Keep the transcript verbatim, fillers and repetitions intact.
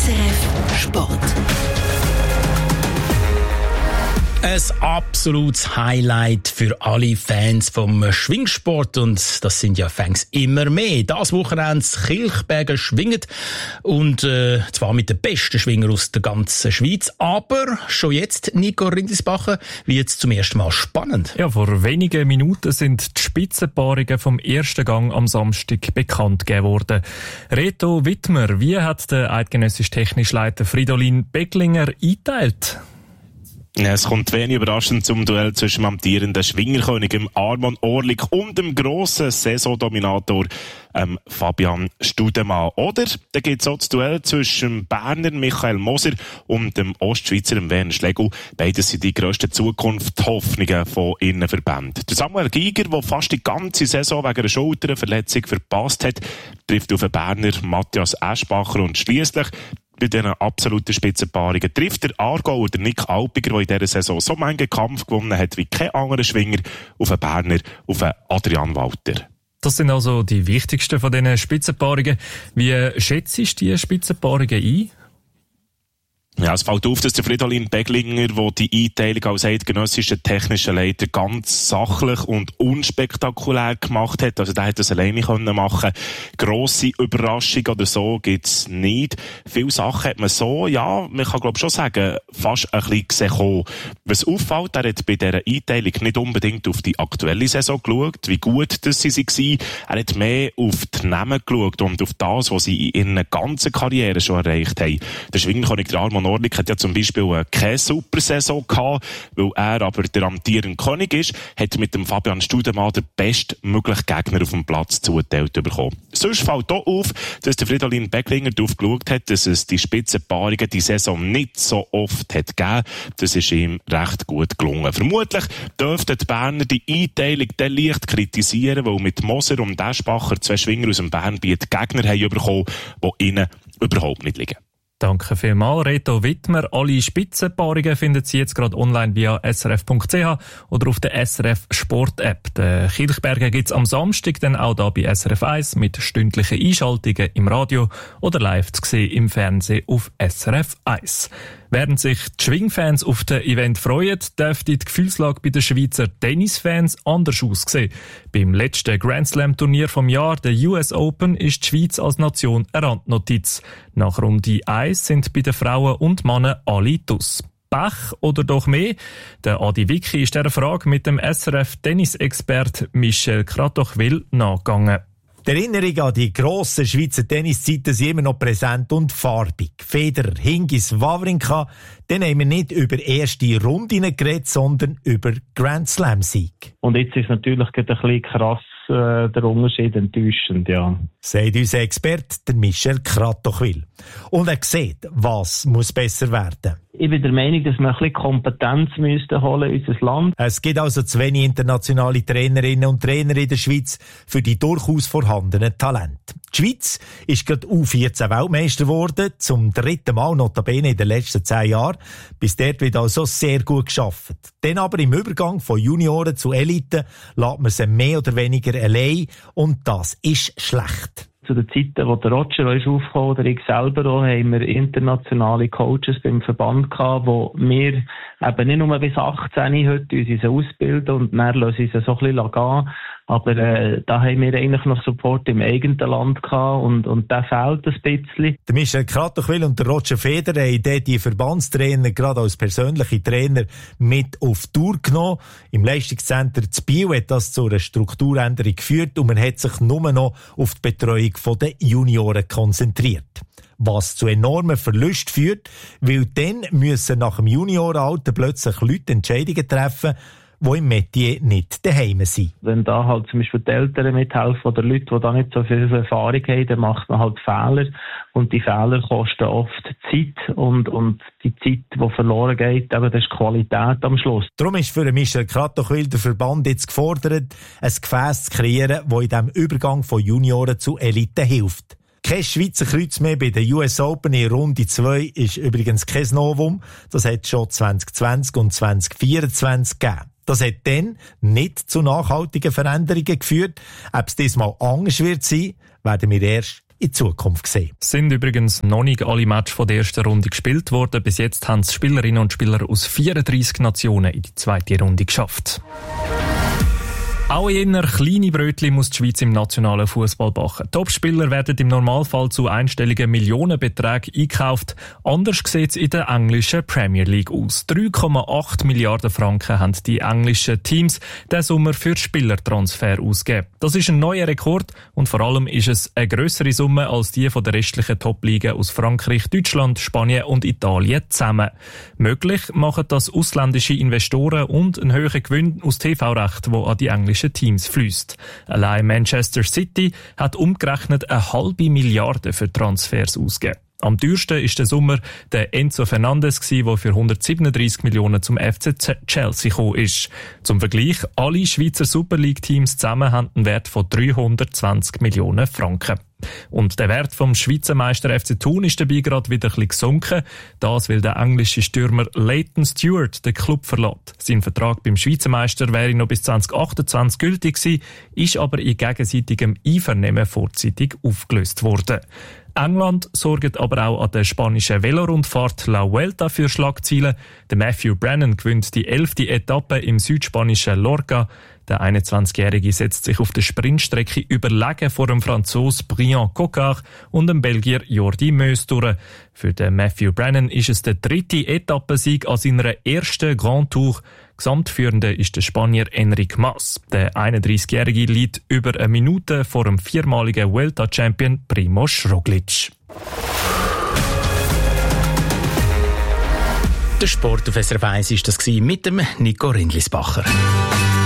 S R F Sport. Ein absolutes Highlight für alle Fans vom Schwingsport und das sind ja Fans immer mehr. Das Wochenende das Kilchberger schwingt und äh, zwar mit den besten Schwinger aus der ganzen Schweiz. Aber schon jetzt, Nico Rindisbacher, wird es zum ersten Mal spannend. Ja, vor wenigen Minuten sind die Spitzenpaarungen vom ersten Gang am Samstag bekannt gegeben worden. Reto Wittmer, wie hat der eidgenössische technische Leiter Fridolin Becklinger eingeteilt? Ja, es kommt wenig überraschend zum Duell zwischen dem amtierenden Schwingerkönig Arman Orlik und dem grossen Saisondominator ähm, Fabian Studemann. Oder da gibt es auch das Duell zwischen dem Berner Michael Moser und dem Ostschweizer Werner Schlegel. Beides sind die grössten Zukunftshoffnungen von Innenverbänden. Der Samuel Giger, der fast die ganze Saison wegen einer Schulterverletzung verpasst hat, trifft auf den Berner Matthias Eschbacher und schliesslich bei diesen absoluten Spitzenpaarungen trifft der Aargauer, der Nick Alpiger, der in dieser Saison so manchen Kampf gewonnen hat wie kein anderer Schwinger, auf einen Berner, auf einen Adrian Walter. Das sind also die wichtigsten von diesen Spitzenpaarungen. Wie schätzt du die Spitzenpaarungen ein? Ja, es fällt auf, dass der Fridolin Becklinger, der die Einteilung als eidgenössischer technischer Leiter ganz sachlich und unspektakulär gemacht hat. Also der hat das alleine können machen. Grosse Überraschung oder so gibt's nicht. Viele Sachen hat man so, ja, man kann glaube schon sagen, fast ein bisschen gesehen. Was auffällt, er hat bei dieser Einteilung nicht unbedingt auf die aktuelle Saison geschaut, wie gut das sie waren. Er hat mehr auf die Namen geschaut und auf das, was sie in ihrer ganzen Karriere schon erreicht haben. Der Schwingerkönig, der Arman Orlik, hat ja zum Beispiel keine super Saison gehabt, weil er aber der amtierende König ist, hat mit dem Fabian Studemann den bestmöglichen Gegner auf dem Platz zugeteilt bekommen. Sonst fällt auch auf, dass der Fridolin Becklinger darauf geschaut hat, dass es die Spitzenpaarungen die Saison nicht so oft hat gegeben. Das ist ihm recht gut gelungen. Vermutlich dürften die Berner die Einteilung dann leicht kritisieren, weil mit Moser und Eschbacher zwei Schwinger aus dem Bernbiet Gegner haben bekommen, die ihnen überhaupt nicht liegen. Danke vielmals, Reto Wittmer. Alle Spitzenpaarungen finden Sie jetzt gerade online via s r f punkt c h oder auf der S R F Sport App. Den Kilchberger gibt es am Samstag dann auch da bei S R F eins mit stündlichen Einschaltungen im Radio oder live zu sehen im Fernsehen auf S R F eins. Während sich die Schwingfans auf das Event freuen, dürfte die Gefühlslage bei den Schweizer Tennisfans anders aussehen. Beim letzten Grand Slam Turnier vom Jahr, der U S Open, ist die Schweiz als Nation eine Randnotiz. Nach Runde eins sind bei den Frauen und Männern alle draus. Pech oder doch mehr? Der Adi Wicki ist dieser Frage mit dem S R F-Tennisexpert Michel Kratochwil nachgegangen. Die Erinnerungen an die grossen Schweizer Tenniszeiten sind immer noch präsent und farbig. Federer, Hingis, Wawrinka, dann haben wir nicht über erste Runden geredet, sondern über Grand Slam-Sieg. Und jetzt ist natürlich ein bisschen krass äh, der Unterschied enttäuschend, ja. Sagt unser Experte, der Michel Kratochwil. Und er sieht, was muss besser werden. Ich bin der Meinung, dass wir ein bisschen Kompetenz müssten holen in unser Land. Es gibt also zu wenig internationale Trainerinnen und Trainer in der Schweiz für die durchaus vorhandenen Talente. Die Schweiz ist gerade U vierzehn Weltmeister geworden, zum dritten Mal notabene in den letzten zehn Jahren. Bis dort wird also sehr gut gearbeitet. Dann aber im Übergang von Junioren zu Elite lässt man sie mehr oder weniger allein und das ist schlecht. Zu den Zeiten, wo der Roger ist aufgekommen, oder ich selber auch, haben wir internationale Coaches beim Verband gehabt, wo wir eben nicht nur bis achtzehn heute uns ausbilden und dann lassen sie sie so ein bisschen gehen. Aber äh, da haben wir eigentlich noch Support im eigenen Land gehabt und, und der fehlt ein bisschen. Der Michel Kratochwil und der Roger Federer haben die Verbandstrainer gerade als persönliche Trainer mit auf Tour genommen. Im Leistungszentrum zu Biel hat das zu einer Strukturänderung geführt und man hat sich nur noch auf die Betreuung der Junioren konzentriert. Was zu enormen Verlusten führt, weil dann müssen nach dem Junioralter plötzlich Leute Entscheidungen treffen, die im Metier nicht daheim sind. Wenn da halt zum Beispiel die Eltern mithelfen oder Leute, die da nicht so viel Erfahrung haben, dann macht man halt Fehler. Und die Fehler kosten oft Zeit. Und, und die Zeit, die verloren geht, eben, das ist Qualität am Schluss. Darum ist für Michel Kratochwil der Verband jetzt gefordert, ein Gefäß zu kreieren, das in diesem Übergang von Junioren zu Elite hilft. Kein Schweizer Kreuz mehr bei der U S Open in Runde zwei ist übrigens kein Novum. Das hat es schon zwanzig zwanzig und zwanzig vierundzwanzig gegeben. Das hat dann nicht zu nachhaltigen Veränderungen geführt. Ob es diesmal anders wird sein, werden wir erst in Zukunft sehen. Es sind übrigens noch nicht alle Matches von der ersten Runde gespielt worden. Bis jetzt haben es Spielerinnen und Spieler aus vierunddreissig Nationen in die zweite Runde geschafft. Auch eher kleine Brötchen muss die Schweiz im nationalen Fußball backen. Topspieler werden im Normalfall zu einstelligen Millionenbeträgen eingekauft. Anders sieht es in der englischen Premier League aus. drei Komma acht Milliarden Franken haben die englischen Teams diesen Sommer für Spielertransfer ausgegeben. Das ist ein neuer Rekord und vor allem ist es eine grössere Summe als die von der restlichen Top-Ligen aus Frankreich, Deutschland, Spanien und Italien zusammen. Möglich machen das ausländische Investoren und ein höherer Gewinn aus T V-Recht, wo an die englischen Teams fließt. Allein Manchester City hat umgerechnet eine halbe Milliarde für Transfers ausgegeben. Am teuersten ist der Sommer der Enzo Fernandes gsi, der für hundertsiebenunddreissig Millionen zum F C Chelsea gekommen ist. Zum Vergleich, alle Schweizer Super League-Teams zusammen haben einen Wert von dreihundertzwanzig Millionen Franken. Und der Wert vom Schweizer Meister F C Thun ist dabei gerade wieder ein bisschen gesunken. Das, weil der englische Stürmer Leighton Stewart den Club verlässt. Sein Vertrag beim Schweizer Meister wäre noch bis zwanzig achtundzwanzig gültig gewesen, ist aber in gegenseitigem Einvernehmen vorzeitig aufgelöst worden. England sorgt aber auch an der spanischen Velorundfahrt La Vuelta für Schlagzeilen. Der Matthew Brennan gewinnt die elfte Etappe im südspanischen Lorca. Der einundzwanzigjährige setzt sich auf der Sprintstrecke überlegen vor dem Franzos Briand Cocard und dem Belgier Jordi Meus durch. Für den Matthew Brennan ist es der dritte Etappensieg an seiner ersten Grand Tour. Gesamtführender ist der Spanier Enric Mas. Der einunddreissigjährige liegt über eine Minute vor dem viermaligen Vuelta-Champion Primož Roglič. Der Sport auf S R F eins war das mit dem Nico Rindlisbacher.